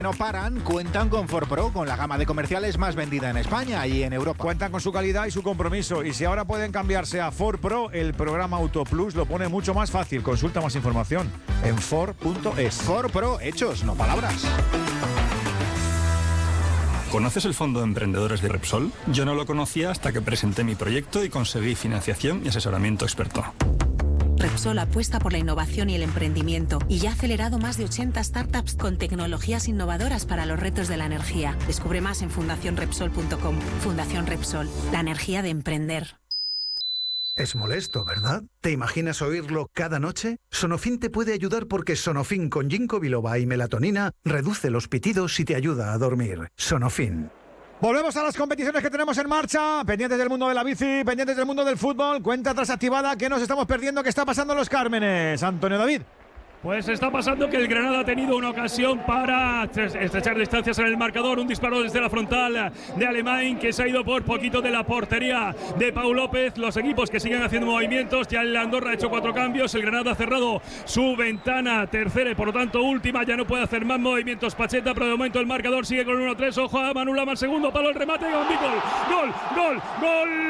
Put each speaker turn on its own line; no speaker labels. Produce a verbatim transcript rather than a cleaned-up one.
No paran, cuentan con Ford Pro, con la gama de comerciales más vendida en España y en Europa.
Cuentan con su calidad y su compromiso. Y si ahora pueden cambiarse a Ford Pro, el programa Auto Plus lo pone mucho más fácil. Consulta más información en Ford punto es.
Ford Pro, hechos, no palabras.
¿Conoces el Fondo de Emprendedores de Repsol? Yo no lo conocía hasta que presenté mi proyecto y conseguí financiación y asesoramiento experto.
Repsol apuesta por la innovación y el emprendimiento y ya ha acelerado más de ochenta startups con tecnologías innovadoras para los retos de la energía. Descubre más en fundación repsol punto com. Fundación Repsol, la energía de emprender.
Es molesto, ¿verdad? ¿Te imaginas oírlo cada noche? Sonofin te puede ayudar porque Sonofin con ginkgo biloba y melatonina reduce los pitidos y te ayuda a dormir. Sonofin.
Volvemos a las competiciones que tenemos en marcha, pendientes del mundo de la bici, pendientes del mundo del fútbol, cuenta atrás activada, ¿qué nos estamos perdiendo? ¿Qué está pasando en los Cármenes? Antonio David.
Pues está pasando que el Granada ha tenido una ocasión para estrechar distancias en el marcador. Un disparo desde la frontal de Alemán que se ha ido por poquito de la portería de Pau López. Los equipos que siguen haciendo movimientos. Ya el Andorra ha hecho cuatro cambios. El Granada ha cerrado su ventana tercera y por lo tanto última. Ya no puede hacer más movimientos Pacheta, pero de momento el marcador sigue con uno tres. Ojo a Manu Lama, segundo palo, el remate. Gol, gol, gol, gol.